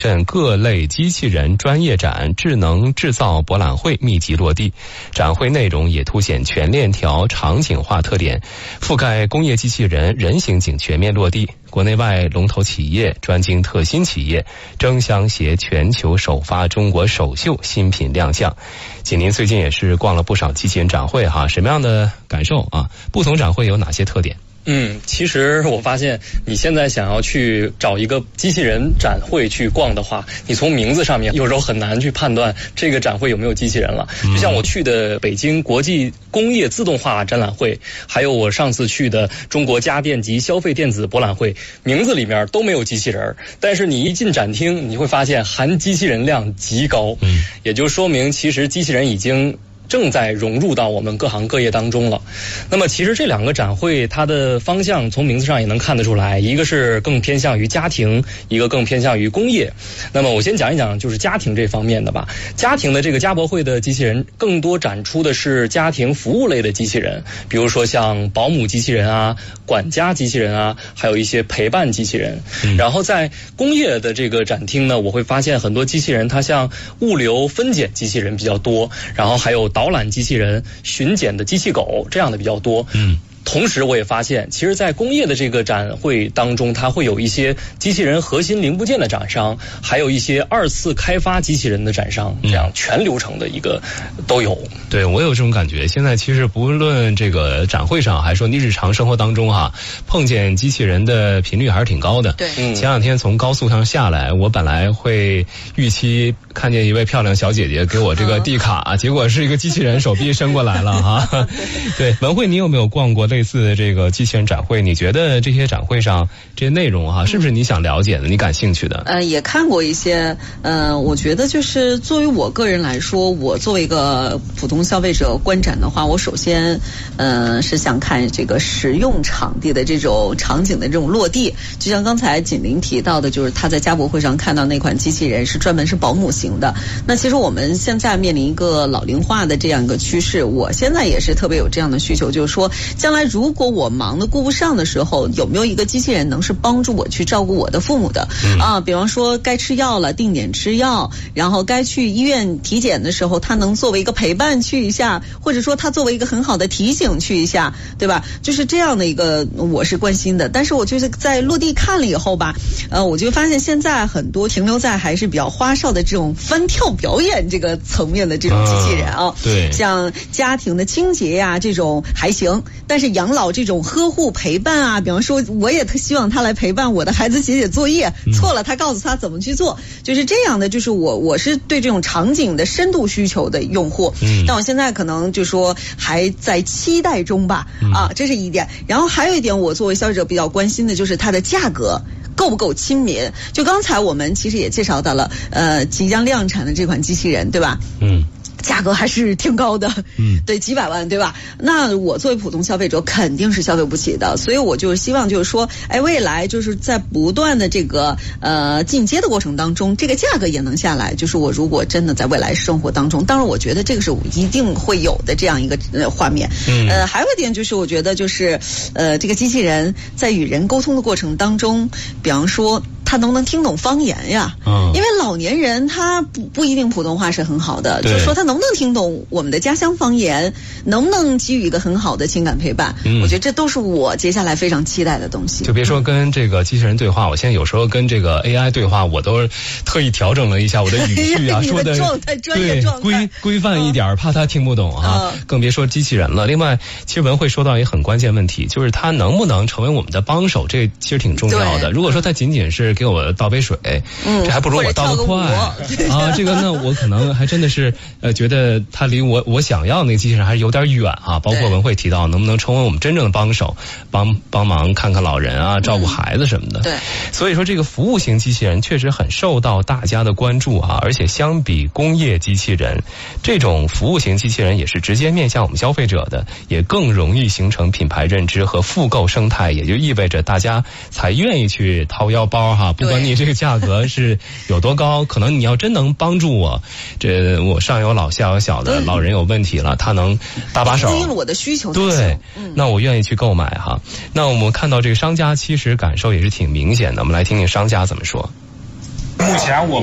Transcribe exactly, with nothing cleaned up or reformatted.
镇各类机器人专业展、智能制造博览会密集落地，展会内容也凸显全链条场景化特点，覆盖工业机器人、人形景全面落地。国内外龙头企业、专精特新企业争相携全球首发、中国首秀新品亮相。锦麟最近也是逛了不少机器人展会哈，什么样的感受啊？不同展会有哪些特点？ 嗯，其实我发现你现在想要去找一个机器人展会去逛的话，你从名字上面有时候很难去判断这个展会有没有机器人了。就像我去的北京国际工业自动化展览会，还有我上次去的中国家电及消费电子博览会，名字里面都没有机器人，但是你一进展厅，你会发现含机器人量极高，嗯，也就说明其实机器人已经正在融入到我们各行各业当中了。那么其实这两个展会它的方向从名字上也能看得出来，一个是更偏向于家庭，一个更偏向于工业。那么我先讲一讲就是家庭这方面的吧。家庭的这个家博会的机器人更多展出的是家庭服务类的机器人，比如说像保姆机器人啊、管家机器人啊，还有一些陪伴机器人。嗯、然后在工业的这个展厅呢，我会发现很多机器人它像物流分拣机器人比较多，然后还有导览机器人、巡检的机器狗这样的比较多。嗯。同时我也发现，其实在工业的这个展会当中，它会有一些机器人核心零部件的展商，还有一些二次开发机器人的展商，这样全流程的一个都有。 对，我有这种感觉。现在其实不论这个展会上，还说你日常生活当中哈，碰见机器人的频率还是挺高的。 对， 前两天从高速上下来，我本来会预期看见一位漂亮小姐姐给我这个递卡，嗯、结果是一个机器人手臂伸过来了哈。对，文慧，你有没有逛过类似这个机器人展会？你觉得这些展会上这些内容哈、啊，是不是你想了解的、你感兴趣的？ 呃，也看过一些。呃，我觉得就是作为我个人来说，我作为一个普通消费者观展的话，我首先呃是想看这个实用场地的这种场景的这种落地。就像刚才锦麟提到的，就是他在家博会上看到那款机器人是专门是保姆型的。那其实我们现在面临一个老龄化的这样一个趋势，我现在也是特别有这样的需求，就是说将来如果我忙得顾不上的时候，有没有一个机器人能是帮助我去照顾我的父母的、嗯、啊？比方说该吃药了，定点吃药，然后该去医院体检的时候，它能作为一个陪伴去一下，或者说它作为一个很好的提醒去一下，对吧？就是这样的一个我是关心的。但是我就是在落地看了以后吧，呃，我就发现现在很多停留在还是比较花哨的这种翻跳表演这个层面的这种机器人啊， 啊对， 像家庭的清洁呀、啊、这种还行，但是养老这种呵护陪伴啊，比方说我也特希望他来陪伴我的孩子写写作业，错了他告诉他怎么去做，就是这样的。就是我我是对这种场景的深度需求的用户，嗯，但我现在可能就说还在期待中吧，啊，这是一点。然后还有一点，我作为消费者比较关心的就是它的价格够不够亲民。就刚才我们其实也介绍到了，呃，即将量产的这款机器人，对吧？嗯。价格还是挺高的，嗯，对，几百万，对吧？那我作为普通消费者肯定是消费不起的，所以我就希望就是说，哎，未来就是在不断的这个呃进阶的过程当中，这个价格也能下来。就是我如果真的在未来生活当中，当然我觉得这个是一定会有的这样一个呃画面。嗯，呃，还有一点就是我觉得就是呃这个机器人在与人沟通的过程当中，比方说他能不能听懂方言呀？嗯，因为老年人他不不一定普通话是很好的，就是说他能不能听懂我们的家乡方言，能不能给予一个很好的情感陪伴？嗯，我觉得这都是我接下来非常期待的东西。 就别说跟这个机器人对话，我现在有时候跟这个 A I 对话，我都特意调整了一下我的语序啊，说的状态专业状态规规范一点、嗯，怕他听不懂啊、嗯。更别说机器人了。另外，其实文慧说到一个很关键问题，就是它能不能成为我们的帮手，这其实挺重要的。如果说它仅仅是给我倒杯水，嗯，这还不如我倒得快啊！这个呢，我可能还真的是呃，觉得它离我我想要那个机器人还是有点远啊。包括文慧提到，能不能成为我们真正的帮手，帮帮忙看看老人啊，照顾孩子什么的。 嗯、对， 所以说这个服务型机器人确实很受到大家的关注啊。而且相比工业机器人，这种服务型机器人也是直接面向我们消费者的，也更容易形成品牌认知和复购生态，也就意味着大家才愿意去掏腰包哈。不管你这个价格是有多高，可能你要真能帮助我，这我上有老下有小的老人有问题了，他能搭把手， 回应了我的需求。 对、嗯，那我愿意去购买哈。那我们看到这个商家其实感受也是挺明显的，我们来听听商家怎么说。 目前我